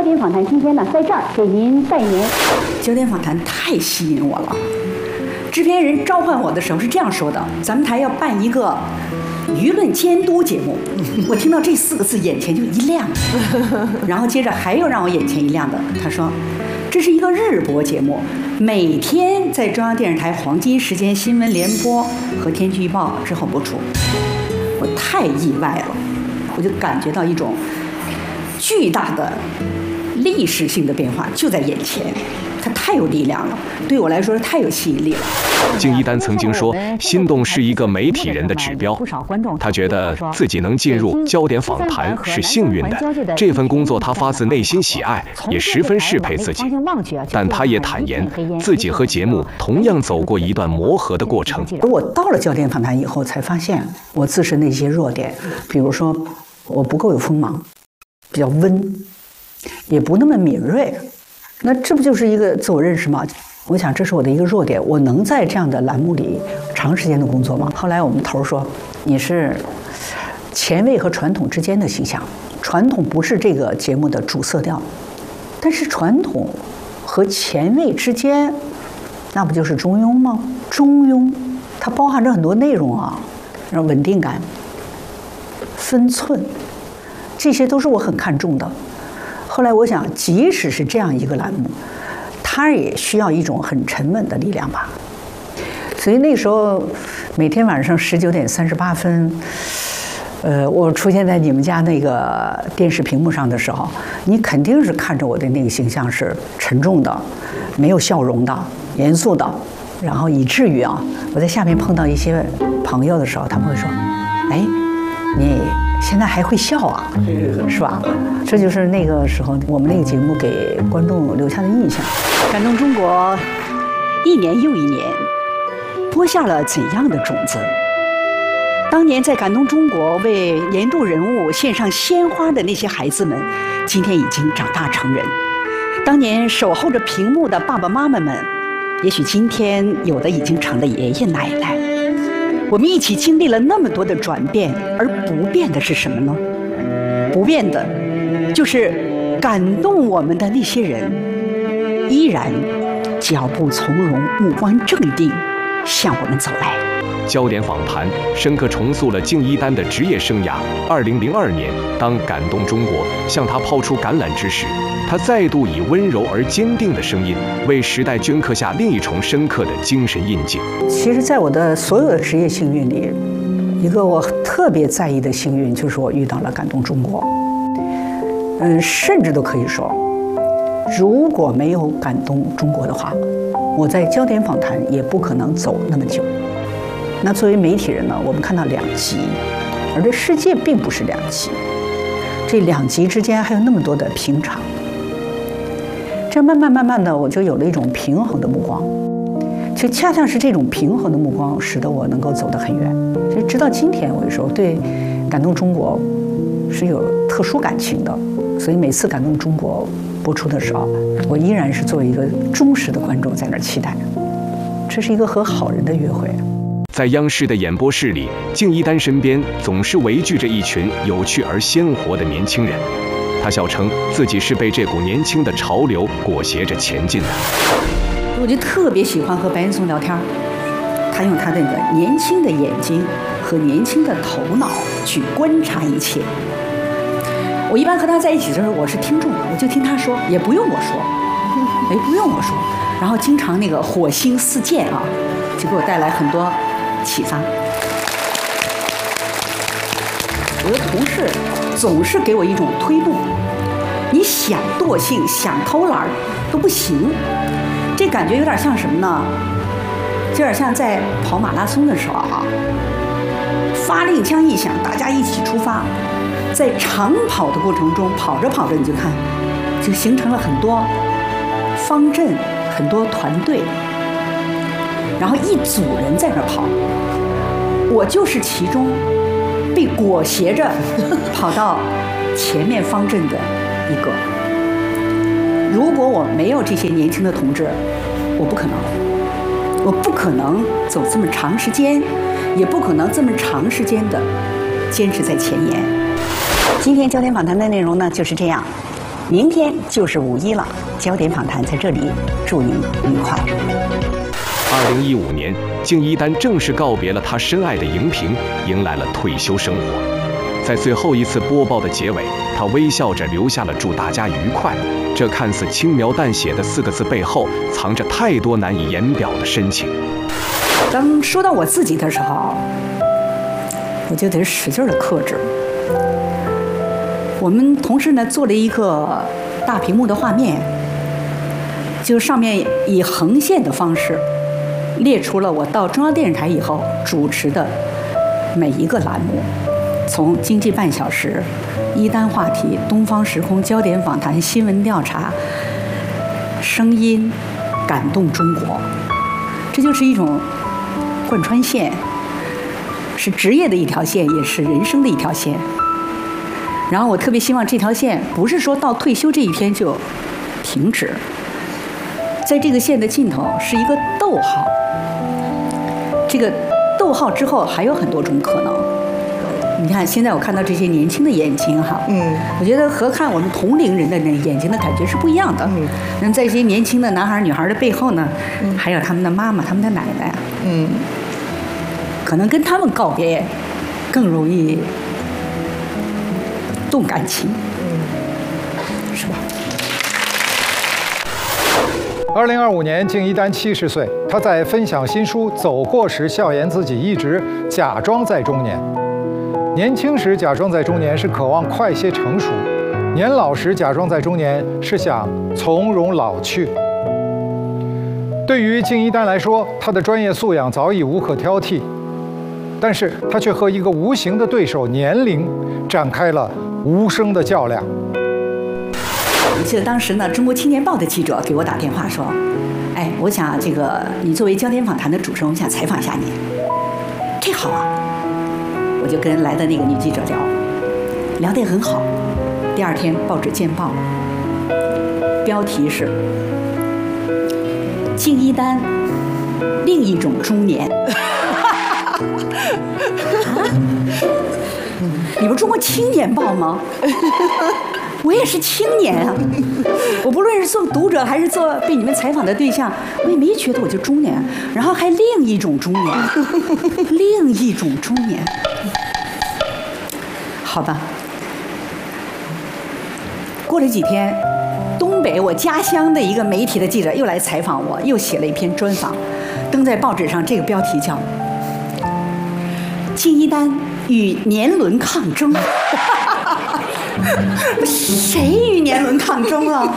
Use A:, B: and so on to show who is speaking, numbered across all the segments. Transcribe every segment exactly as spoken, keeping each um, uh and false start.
A: 点访谈今天呢，在这儿给您拜年。
B: 焦点访谈太吸引我了。制片人召唤我的时候是这样说的：咱们台要办一个舆论监督节目。我听到这四个字，眼前就一亮。然后接着还有让我眼前一亮的，他说这是一个日播节目，每天在中央电视台黄金时间新闻联播和天气预报之后播出。我太意外了，我就感觉到一种巨大的历史性的变化就在眼前，它太有力量了，对我来说太有吸引力了。
C: 敬一丹曾经说，心动是一个媒体人的指标。他觉得自己能进入焦点访谈是幸运的，这份工作他发自内心喜爱，也十分适配自己。但他也坦言，自己和节目同样走过一段磨合的过程。
B: 我到了焦点访谈以后，才发现我自身的一些弱点，比如说我不够有锋芒，比较温，也不那么敏锐。那这不就是一个自我认识吗？我想这是我的一个弱点，我能在这样的栏目里长时间的工作吗？后来我们头说，你是前卫和传统之间的形象，传统不是这个节目的主色调，但是传统和前卫之间，那不就是中庸吗？中庸它包含着很多内容啊，然后稳定感、分寸，这些都是我很看重的。后来我想，即使是这样一个栏目，它也需要一种很沉稳的力量吧。所以那时候每天晚上十九点三十八分，呃，我出现在你们家那个电视屏幕上的时候，你肯定是看着我的那个形象是沉重的、没有笑容的、严肃的，然后以至于啊，我在下面碰到一些朋友的时候，他们会说：“哎，你现在还会笑啊，是吧？”这就是那个时候我们那个节目给观众留下的印象。感动中国一年又一年，播下了怎样的种子？当年在感动中国为年度人物献上鲜花的那些孩子们，今天已经长大成人。当年守候着屏幕的爸爸妈妈们，也许今天有的已经成了爷爷奶奶。我们一起经历了那么多的转变，而不变的是什么呢？不变的，就是感动我们的那些人，依然脚步从容，目光正定，向我们走来。
C: 焦点访谈深刻重塑了敬一丹的职业生涯。二零零二年，当感动中国向他抛出橄榄枝时，他再度以温柔而坚定的声音，为时代镌刻下另一重深刻的精神印记。
B: 其实，在我的所有的职业幸运里，一个我特别在意的幸运，就是我遇到了感动中国。嗯，甚至都可以说，如果没有感动中国的话，我在焦点访谈也不可能走那么久。那作为媒体人呢，我们看到两极，而这世界并不是两极，这两极之间还有那么多的平常。这样慢慢慢慢的，我就有了一种平衡的目光，就恰恰是这种平衡的目光，使得我能够走得很远。所以直到今天，我就说对感动中国是有特殊感情的。所以每次感动中国播出的时候，我依然是作为一个忠实的观众在那儿期待。这是一个和好人的约会。
C: 在央视的演播室里，敬一丹身边总是围聚着一群有趣而鲜活的年轻人。他笑称自己是被这股年轻的潮流裹挟着前进的。
B: 我就特别喜欢和白岩松聊天，他用他那个年轻的眼睛和年轻的头脑去观察一切。我一般和他在一起的时候，我是听众，我就听他说，也不用我说，哎，不用我说。然后经常那个火星四溅啊，就给我带来很多启发。我的同事总是给我一种推动，你想惰性、想偷懒都不行。这感觉有点像什么呢？有点像在跑马拉松的时候啊，发令枪一响，大家一起出发。在长跑的过程中，跑着跑着你就看，就形成了很多方阵，很多团队，然后一组人在那跑。我就是其中被裹挟着跑到前面方阵的一个。如果我没有这些年轻的同志，我不可能，我不可能走这么长时间，也不可能这么长时间的坚持在前沿。今天焦点访谈的内容呢就是这样， 明天就是五一了，焦点访谈在这里，祝您愉快。
C: 二零一五年，敬一丹正式告别了他深爱的荧屏，迎来了退休生活。在最后一次播报的结尾，他微笑着留下了祝大家愉快。这看似轻描淡写的四个字背后，藏着太多难以言表的深情。
B: 当说到我自己的时候，我就得使劲的克制。我们同事呢做了一个大屏幕的画面，就上面以横线的方式列出了我到中央电视台以后主持的每一个栏目，从经济半小时、一单话题、东方时空、焦点访谈、新闻调查、声音感动中国，这就是一种贯穿线，是职业的一条线，也是人生的一条线。然后我特别希望这条线不是说到退休这一天就停止，在这个线的尽头是一个逗号，这个逗号之后还有很多种可能。你看现在我看到这些年轻的眼睛哈，嗯，我觉得和看我们同龄人的那眼睛的感觉是不一样的。嗯，那在这些年轻的男孩女孩的背后呢，嗯，还有他们的妈妈、他们的奶奶，嗯，可能跟他们告别更容易动感情，嗯，是吧？
D: 二零二五年，敬一丹七十岁，他在分享新书《走过时》，笑言自己一直假装在中年。年轻时假装在中年是渴望快些成熟，年老时假装在中年是想从容老去。对于敬一丹来说，他的专业素养早已无可挑剔，但是他却和一个无形的对手年龄展开了无声的较量。
B: 我记得当时呢，中国青年报的记者给我打电话说：“哎，我想这个你作为焦点访谈的主持人，我想采访一下你。”这好啊，我就跟来的那个女记者聊，聊得也很好。第二天报纸见报，标题是“敬一丹，另一种中年”。你不是中国青年报吗？我也是青年啊！我不论是做读者还是做被你们采访的对象，我也没觉得我就中年，然后还另一种中年，另一种中年。好吧，过了几天，东北我家乡的一个媒体的记者又来采访我，又写了一篇专访，登在报纸上，这个标题叫“敬一丹与年轮抗争”。谁与年轮抗争了？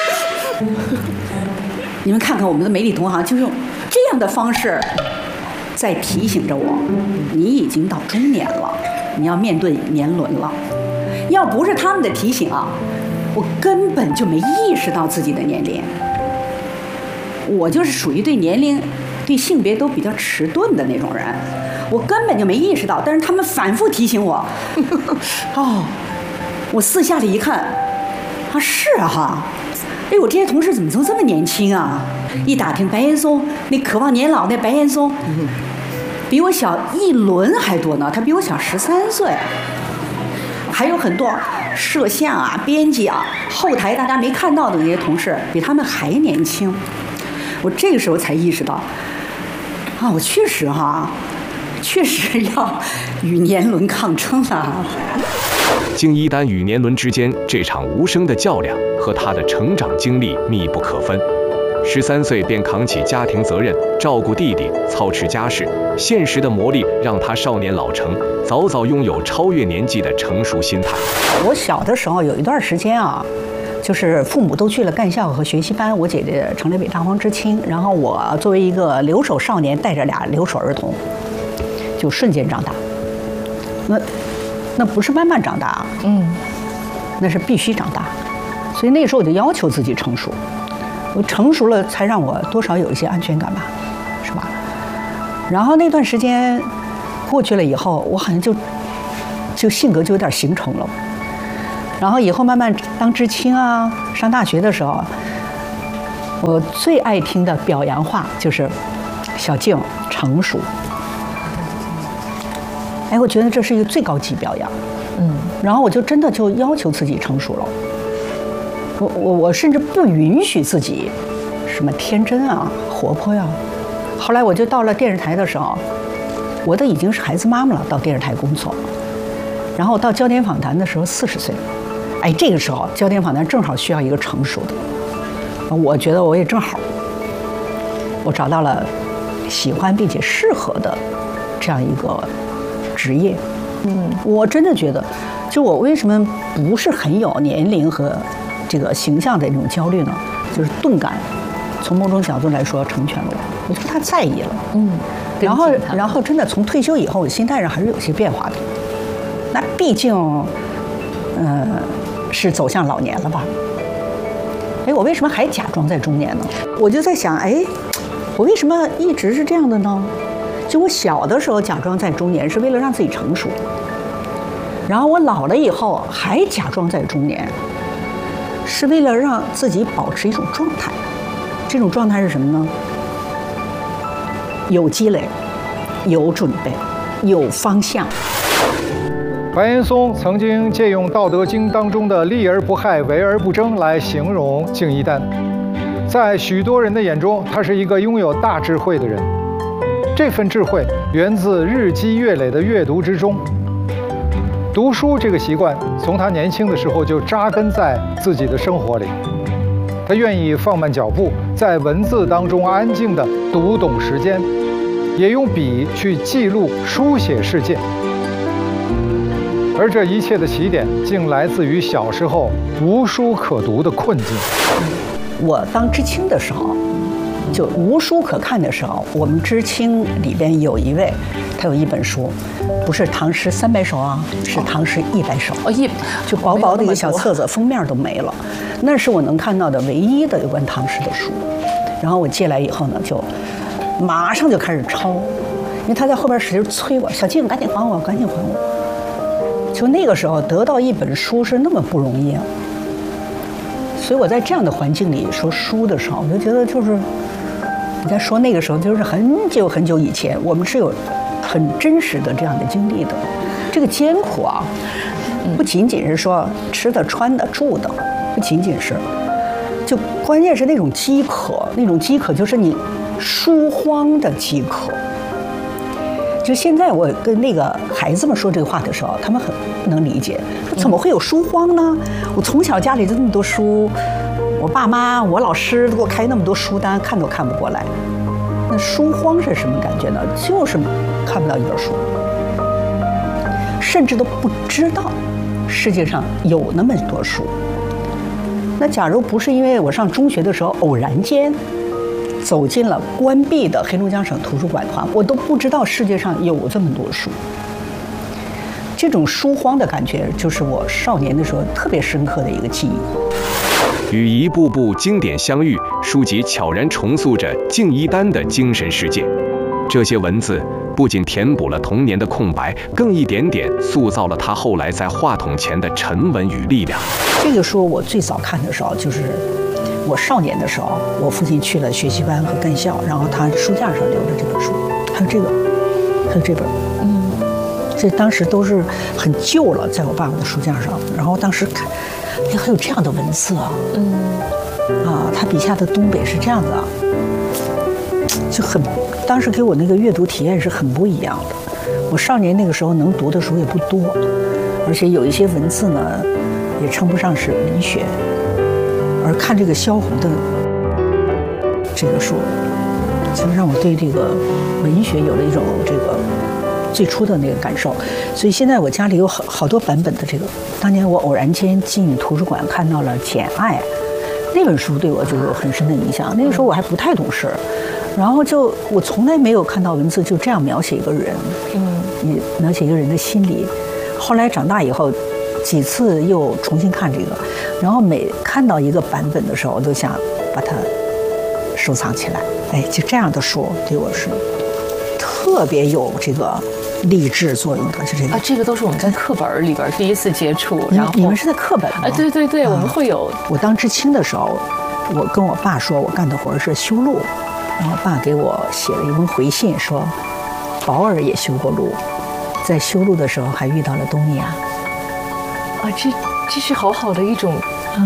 B: 你们看看我们的媒体同行，就用这样的方式在提醒着我，你已经到中年了，你要面对年轮了。要不是他们的提醒啊，我根本就没意识到自己的年龄。我就是属于对年龄、对性别都比较迟钝的那种人，我根本就没意识到。但是他们反复提醒我，哦。我私下里一看，啊是啊哈，哎我这些同事怎么都这么年轻啊？一打听白岩松，那渴望年老那白岩松，比我小一轮还多呢，他比我小十三岁。还有很多摄像啊、编辑啊、后台大家没看到的那些同事，比他们还年轻。我这个时候才意识到，啊我确实哈，确实要与年轮抗争啊。
C: 敬一丹与年轮之间这场无声的较量，和他的成长经历密不可分。十三岁便扛起家庭责任，照顾弟弟，操持家事。现实的磨砺让他少年老成，早早拥有超越年纪的成熟心态。
B: 我小的时候有一段时间啊，就是父母都去了干校和学习班，我姐姐成了北大荒知青，然后我作为一个留守少年，带着俩留守儿童，就瞬间长大。那。那不是慢慢长大，嗯，那是必须长大，所以那时候我就要求自己成熟，我成熟了才让我多少有一些安全感吧，是吧？然后那段时间过去了以后，我好像就就性格就有点形成了，然后以后慢慢当知青啊，上大学的时候，我最爱听的表扬话就是小静成熟。哎，我觉得这是一个最高级表扬，嗯，然后我就真的就要求自己成熟了， 我我我甚至不允许自己什么天真啊、活泼呀、啊。后来我就到了电视台的时候，我都已经是孩子妈妈了，到电视台工作。然后到焦点访谈的时候四十岁，哎，这个时候焦点访谈正好需要一个成熟的，我觉得我也正好，我找到了喜欢并且适合的这样一个职业。嗯，我真的觉得，就我为什么不是很有年龄和这个形象的那种焦虑呢？就是钝感，从某种角度来说成全了我，我就不太在意了。嗯，然后然后真的从退休以后，我心态上还是有些变化的。那毕竟，呃，是走向老年了吧？哎，我为什么还假装在中年呢？我就在想，哎，我为什么一直是这样的呢？就我小的时候假装在中年，是为了让自己成熟；然后我老了以后还假装在中年，是为了让自己保持一种状态。这种状态是什么呢？有积累，有准备，有方向。
D: 白岩松曾经借用《道德经》当中的“利而不害，为而不争”来形容敬一丹。在许多人的眼中，他是一个拥有大智慧的人。这份智慧源自日积月累的阅读之中。读书这个习惯，从他年轻的时候就扎根在自己的生活里。他愿意放慢脚步，在文字当中安静地读懂时间，也用笔去记录、书写世界。而这一切的起点，竟来自于小时候无书可读的困境。
B: 我当知青的时候，就无书可看的时候，我们知青里边有一位，他有一本书，不是唐诗三百首啊，是唐诗一百首。哦，一就薄薄的一个小册子，封面都没了。那是我能看到的唯一的有关唐诗的书。然后我借来以后呢，就马上就开始抄，因为他在后边使劲催我：“小静，赶紧还我，赶紧还我。”就那个时候得到一本书是那么不容易啊，所以我在这样的环境里说书的时候，我就觉得就是你在说那个时候，就是很久很久以前，我们是有很真实的这样的经历的。这个艰苦啊，不仅仅是说吃的、穿的、住的，不仅仅是，就关键是那种饥渴，那种饥渴就是你书荒的饥渴。就现在我跟那个孩子们说这个话的时候，他们很不能理解，说怎么会有书荒呢？我从小家里就那么多书，我爸妈、我老师都给我开那么多书单，看都看不过来。那书荒是什么感觉呢？就是看不到一本书，甚至都不知道世界上有那么多书。那假如不是因为我上中学的时候偶然间走进了关闭的黑龙江省图书馆的话，我都不知道世界上有这么多书。这种书荒的感觉，就是我少年的时候特别深刻的一个记忆。
C: 与一部部经典相遇，书籍悄然重塑着敬一丹的精神世界。这些文字不仅填补了童年的空白，更一点点塑造了他后来在话筒前的沉稳与力量。
B: 这个书我最早看的时候，就是我少年的时候，我父亲去了学习班和干校，然后他书架上留着这本书，还有这个，还有这本，嗯，这当时都是很旧了，在我爸爸的书架上。然后当时看，哎，还有这样的文字啊，嗯，啊，他笔下的东北是这样的，就很，当时给我那个阅读体验是很不一样的。我少年那个时候能读的书也不多，而且有一些文字呢，也称不上是文学。而看这个萧红的这个书，就让我对这个文学有了一种这个最初的那个感受。所以现在我家里有好好多版本的这个。当年我偶然间进图书馆看到了《简爱》那本书，对我就有很深的影响。那个时候我还不太懂事，然后就我从来没有看到文字就这样描写一个人，嗯，你描写一个人的心理。后来长大以后，几次又重新看这个，然后每看到一个版本的时候，我都想把它收藏起来。哎，就这样的书对我是特别有这个励志作用的。就这个
E: 啊，这个都是我们在课本里边第一次接触。然后
B: 你们是在课本吗？
E: 啊，对对对，我们会有。
B: 我当知青的时候，我跟我爸说我干的活是修路，然后爸给我写了一封回信说，宝儿也修过路，在修路的时候还遇到了东尼亚。
E: 啊，这这是好好的一种，嗯，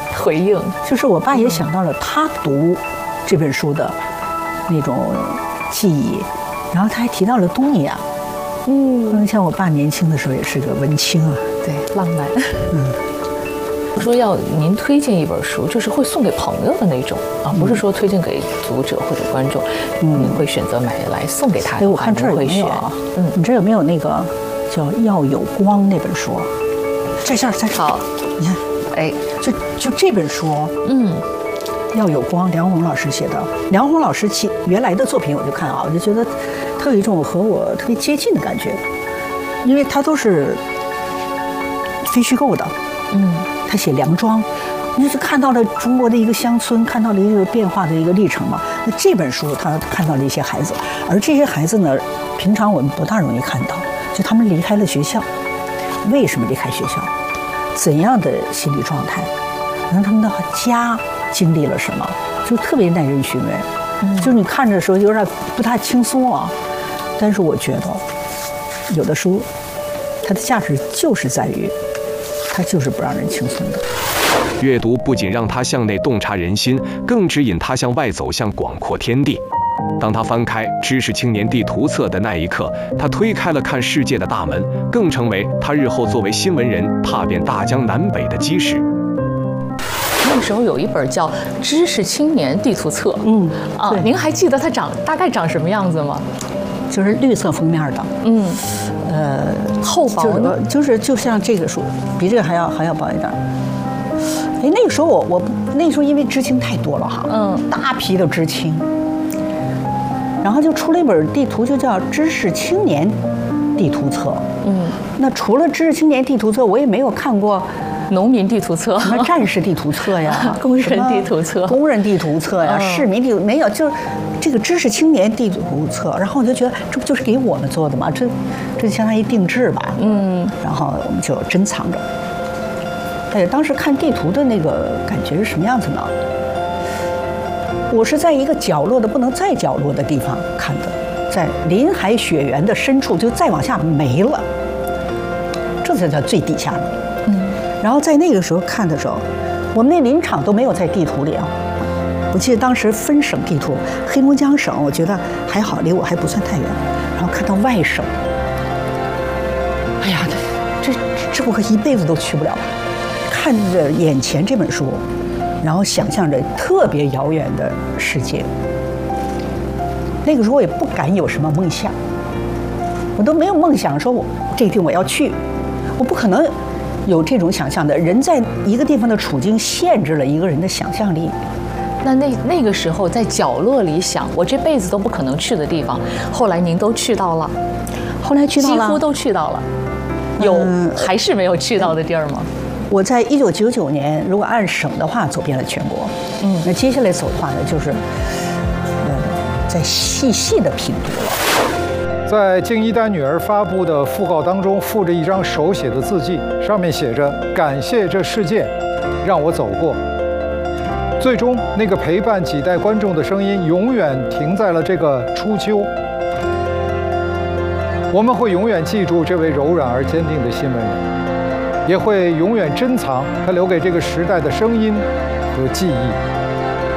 E: 回应。
B: 就是我爸也想到了他读这本书的那种记忆，然后他还提到了都尼亚。嗯，像我爸年轻的时候也是个文青啊，
E: 对，浪漫。嗯。说要您推荐一本书，就是会送给朋友的那种啊，不是说推荐给读者或者观众，嗯，你会选择买来送给他。
B: 哎，我看这儿有没有啊？嗯，你这有没有那个叫《要有光》那本书？在这儿，在这儿。好，你看，哎，就就这本书，嗯，《要有光》，梁鸿老师写的。梁鸿老师其原来的作品我就看啊，我就觉得他有一种和我特别接近的感觉，因为他都是非虚构的，嗯。他写梁庄，你就是看到了中国的一个乡村，看到了一个变化的一个历程嘛。那这本书他看到了一些孩子，而这些孩子呢，平常我们不大容易看到，就他们离开了学校，为什么离开学校？怎样的心理状态？然后他们的家经历了什么？就特别耐人寻味。嗯，就是你看着的时候有点不太轻松啊，但是我觉得有的书它的价值就是在于。它就是不让人轻松的。
C: 阅读不仅让他向内洞察人心，更指引他向外走向广阔天地。当他翻开《知识青年地图册》的那一刻，他推开了看世界的大门，更成为他日后作为新闻人踏遍大江南北的基石。
E: 那个时候有一本叫《知识青年地图册》，嗯啊，您还记得它长大概长什么样子吗？
B: 就是绿色封面的，嗯，呃，
E: 厚薄呢，
B: 就是就像这个书，比这个还要还要薄一点。哎，那个时候我我那个时候因为知青太多了哈，嗯，大批的知青，然后就出了一本地图，就叫《知识青年地图册》。嗯，那除了《知识青年地图册》，我也没有看过。
E: 农民地图册，
B: 什么战士地图册呀，
E: 工人地图册，
B: 工人地图册呀，市民地图没有，就是这个知识青年地图册。然后我就觉得，这不就是给我们做的吗？这这相当于定制吧。嗯，然后我们就珍藏着。哎，当时看地图的那个感觉是什么样子呢？我是在一个角落的不能再角落的地方看的，在林海雪原的深处，就再往下没了，这才叫最底下了。然后在那个时候看的时候，我们那林场都没有在地图里啊。我记得当时分省地图，黑龙江省我觉得还好，离我还不算太远。然后看到外省，哎呀，这这这我可一辈子都去不了。看着眼前这本书，然后想象着特别遥远的世界。那个时候我也不敢有什么梦想，我都没有梦想说我这个地方我要去，我不可能。有这种想象的人，在一个地方的处境限制了一个人的想象力。
E: 那那那个时候在角落里想，我这辈子都不可能去的地方，后来您都去到了，
B: 后来去到了，
E: 几乎都去到了，有、嗯、还是没有去到的地儿吗？
B: 我在一九九九年，如果按省的话，走遍了全国。嗯，那接下来走的话呢，就是，呃，在细细的品读了。
D: 在敬一丹女儿发布的讣告当中，附着一张手写的字迹，上面写着“感谢这世界，让我走过”。最终，那个陪伴几代观众的声音，永远停在了这个初秋。我们会永远记住这位柔软而坚定的新闻人，也会永远珍藏他留给这个时代的声音和记忆。